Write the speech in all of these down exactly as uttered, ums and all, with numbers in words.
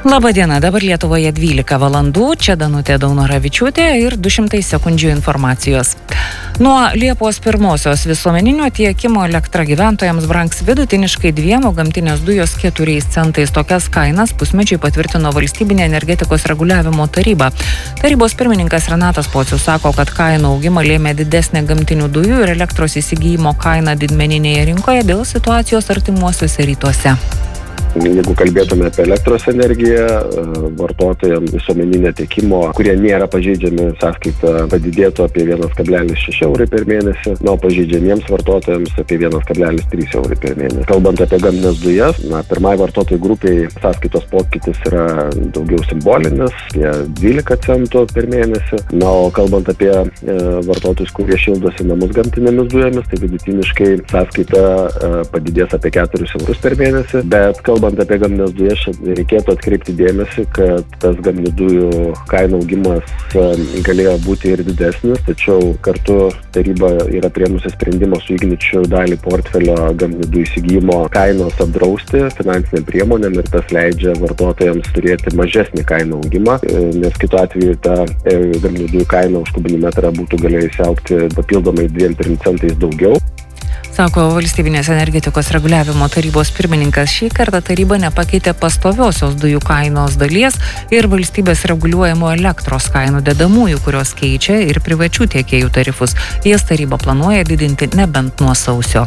Labadiena, dabar Lietuvoje dvylika valandų, čia Danutė Daunoravičiūtė ir du šimtai sekundžių informacijos. Nuo Liepos pirmosios visuomeninio tiekimo elektra gyventojams brangs vidutiniškai dviem, o gamtinės dujos keturiais centais. Tokias kainas pusmečiui patvirtino Valstybinė energetikos reguliavimo taryba. Tarybos pirmininkas Renatas Pocius sako, kad kainų augimą lėmė didesnė gamtinių dujų ir elektros įsigijimo kaina didmeninėje rinkoje dėl situacijos artimuosiuose rytuose. Jeigu kalbėtume apie elektros energiją, vartotojams visuomeninio tiekimo, kurie nėra pažeidžiami, sąskaita padidėtų apie vienas kablelis šeši eurai per mėnesį, nuo pažeidžiamiems vartotojams apie vienas kablelis trys eurai per mėnesį. Kalbant apie gamtines dujas, na, pirmai vartotojų grupiai sąskaitos pokytis yra daugiau simbolinis, apie dvylika centų per mėnesį. Na, o kalbant apie e, vartotojus, kurie šildosi namus gamtinėmis dujomis, tai vidutiniškai sąskaita e, padidės apie keturis eurus per mėnesį, bet kalbant Kalbant apie gamtines dujas, reikėtų atkreipti dėmesį, kad tas gamtinių dujų kainų augimas galėjo būti ir didesnis, tačiau kartu taryba yra priėmusi sprendimą su Igničiu dalį portfelio gamtinių dujų įsigijimo kainos apdrausti finansinėm priemonėm ir tas leidžia vartotojams turėti mažesnį kainų augimą, nes kitu atveju ta gamtinių dujų kaina už kubinį metrą būtų galėjusi augti papildomai dviem trim centais daugiau. Sako Valstybinės energetikos reguliavimo tarybos pirmininkas. Šį kartą taryba nepakeitė pastoviosios dujų kainos dalies ir valstybės reguliuojamo elektros kainų dedamųjų, kurios keičia ir privačių tiekėjų tarifus. Jas taryba planuoja didinti nebent nuo sausio.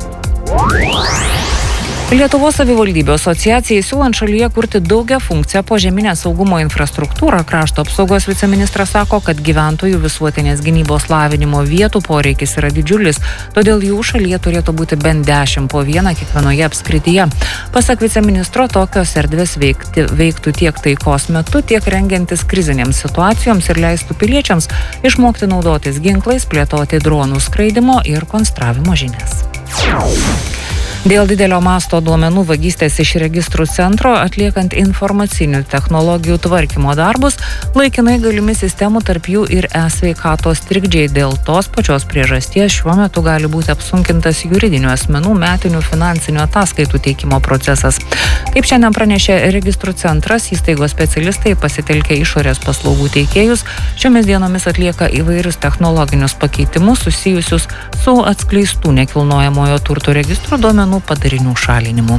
Lietuvos savivaldybių asociacijai siūlant šalyje kurti daugiafunkcę požeminę saugumo infrastruktūrą, krašto apsaugos viceministras sako, kad gyventojų visuotinės gynybos lavinimo vietų poreikis yra didžiulis, todėl jų šalyje turėtų būti bent dešimt po vieną kiekvienoje apskrityje. Pasak viceministro, tokios erdvės veikti, veiktų tiek taikos metu, tiek rengiantis krizinėms situacijoms ir leistų piliečiams išmokti naudotis ginklais, plėtoti dronų skraidimo ir konstravimo žinias. Dėl didelio masto duomenų vagystės iš registrų centro, atliekant informacinių technologijų tvarkymo darbus, laikinai galimi sistemų tarp jų ir e-sveikatos trikdžiai. Dėl tos pačios priežasties šiuo metu gali būti apsunkintas juridinių asmenų metinių finansinių ataskaitų teikimo procesas. Kaip šiandien pranešė registrų centras, įstaigos specialistai pasitelkę išorės paslaugų teikėjus, šiomis dienomis atlieka įvairius technologinius pakeitimus susijusius su atskleistų nekilnojamojo turto registrų duomenų padarinių šalinimu.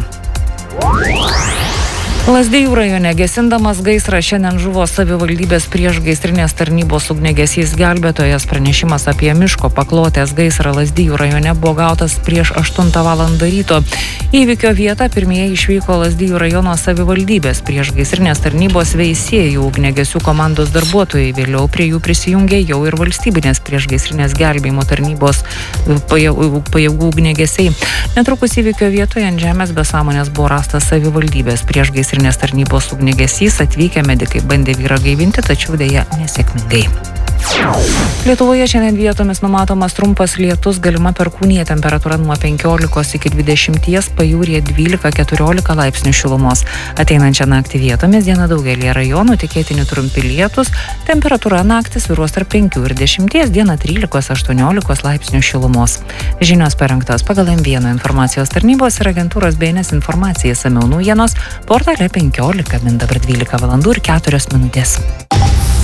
Lazdijų rajone gesindamas gaisrą šiandien žuvo savivaldybės priešgaisrinės tarnybos ugniagesys gelbėtojas. Pranešimas apie miško paklotės gaisrą Lazdijų rajone buvo gautas prieš aštuntą valandą ryto. Įvykio vietą pirmieji išvyko Lazdijų rajono savivaldybės priešgaisrinės tarnybos veisiejų ugniagesių komandos darbuotojai. Vėliau prie jų prisijungė jau ir valstybinės priešgaisrinės gelbėjimo tarnybos pajėgų ugniagesiai. Netrukus įvykio vietoje ant žemės be sąmonės buvo rastas savivaldybės priešgaisrinės Nes tarnybos ugniagesys, atvykę medikai bandė vyrą gaivinti, tačiau dėja nesėkmingai. Lietuvoje šiandien vietomis numatomas trumpas lietus, galima perkūnija, temperatūra nuo penkiolikos iki dvidešimties, pajūryje dvylika keturiolika laipsnių šilumos. Ateinančią naktį vietomis diena daugelyje rajonų, tikėtini trumpi lietus, temperatūra naktį svyruos tarp penkių ir dešimties, diena trylikos aštuoniolikos laipsnių šilumos. Žinios parengtos pagal M vieną informacijos tarnybos ir agentūros B N S informacija, išsamiau naujienos portale penkiolika min dabar dvylika valandų ir keturios minutės.